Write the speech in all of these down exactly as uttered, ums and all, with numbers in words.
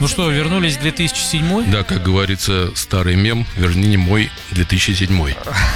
Ну что, вернулись в две тысячи седьмой? Да, как говорится, старый мем, верни мой две тысячи седьмой.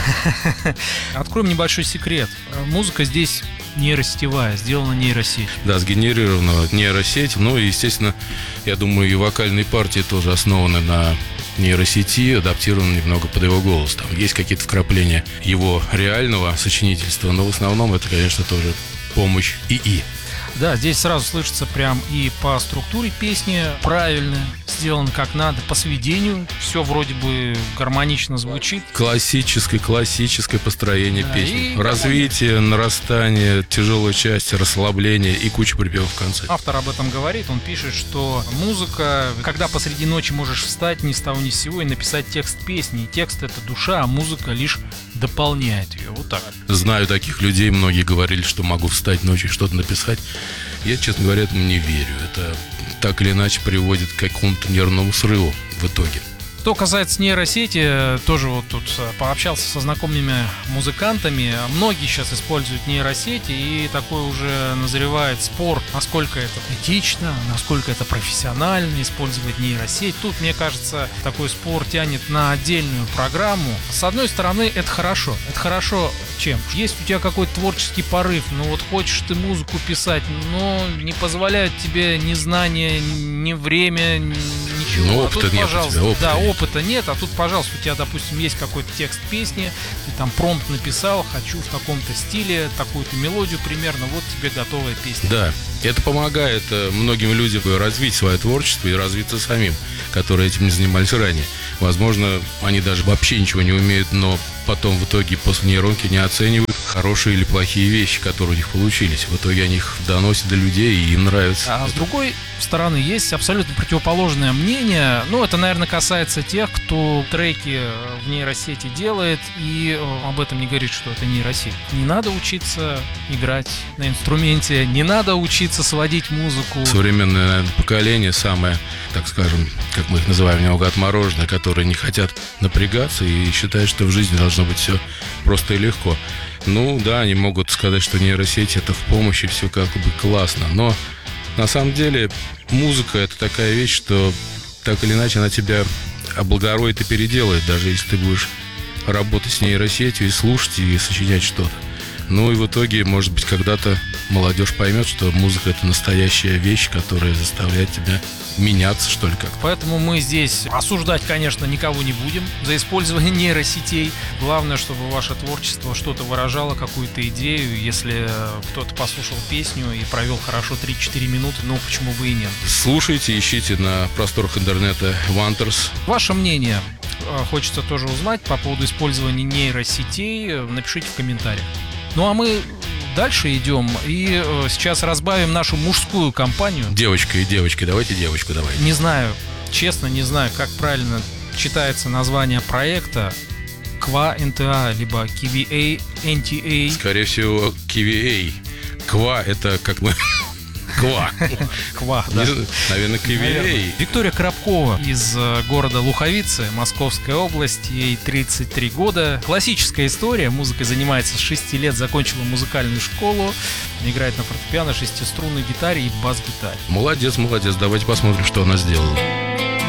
Откроем небольшой секрет. Музыка здесь нейросетевая, сделана нейросеть. Да, сгенерирована нейросеть. Ну и, естественно, я думаю, и вокальные партии тоже основаны на нейросети, адаптированы немного под его голос. Там есть какие-то вкрапления его реального сочинительства, но в основном это, конечно, тоже помощь ИИ. Да, здесь сразу слышится прям и по структуре песни правильно, сделан как надо, по сведению все вроде бы гармонично звучит. Классическое, классическое построение Да, песни. и Развитие, нарастание, тяжелая часть, расслабление и куча припевов в конце. Автор об этом говорит, он пишет, что музыка, когда посреди ночи можешь встать ни с того ни с сего и написать текст песни. И текст — это душа, а музыка лишь дополняет ее. Вот так. Знаю таких людей, многие говорили, что могу встать ночью и что-то написать. Я, честно говоря, этому не верю. Это так или иначе приводит к какому-то нервному срыву в итоге. Что касается нейросети, тоже вот тут пообщался со знакомыми музыкантами. Многие сейчас используют нейросети, и такой уже назревает спор, насколько это этично, насколько это профессионально использовать нейросеть. Тут, мне кажется, такой спор тянет на отдельную программу. С одной стороны, это хорошо. Это хорошо чем? Есть у тебя какой-то творческий порыв, ну вот хочешь ты музыку писать, но не позволяют тебе ни знания, ни время, ничего. Ну, а опыта тут, нет пожалуйста, у тебя, опыта да, нет. опыта нет, а тут, пожалуйста, у тебя, допустим, есть какой-то текст песни, ты там промпт написал, хочу в таком-то стиле, такую-то мелодию примерно, вот тебе готовая песня. Да, это помогает э, многим людям развить свое творчество и развиться самим, которые этим не занимались ранее. Возможно, они даже вообще ничего не умеют, но потом в итоге после нейронки не оценивают хорошие или плохие вещи, которые у них получились. В итоге они их доносят до людей, и им нравится. А с другой стороны, есть абсолютно противоположное мнение. Ну, это, наверное, касается тех, кто треки в нейросети делает и об этом не говорит, что это нейросеть. Не надо учиться играть на инструменте, не надо учиться сводить музыку. Современное, наверное, поколение самое, так скажем, как мы их называем, немного отмороженное, которые не хотят напрягаться и считают, что в жизни должно быть все просто и легко. Ну да, они могут сказать, что нейросеть это в помощи, все как бы классно, но на самом деле музыка это такая вещь, что так или иначе она тебя облагородит и переделает, даже если ты будешь работать с нейросетью и слушать и сочинять что-то. Ну и в итоге, может быть, когда-то молодежь поймет, что музыка — это настоящая вещь, которая заставляет тебя меняться, что ли, как-то. Поэтому мы здесь осуждать, конечно, никого не будем за использование нейросетей. Главное, чтобы ваше творчество что-то выражало, какую-то идею. Если кто-то послушал песню и провел хорошо три-четыре минуты, ну почему бы и нет. Слушайте, ищите на просторах интернета Wanters. Ваше мнение хочется тоже узнать по поводу использования нейросетей. Напишите в комментариях. Ну а мы дальше идем и э, сейчас разбавим нашу мужскую компанию. Девочка и девочки, давайте девочку, давайте. Не знаю, честно не знаю, как правильно читается название проекта. Ква эн тэ а, либо Kiwi эн ти эй. Скорее всего, Kiwi. Ква — это как мы... Ква. Ква, да. Наверное, Kiwi. Виктория Коробкова из города Луховицы, Московская область, ей тридцать три года. Классическая история, музыкой занимается с шести лет, закончила музыкальную школу, играет на фортепиано, шестиструнной гитаре и бас-гитаре. Молодец, молодец, давайте посмотрим, что она сделала.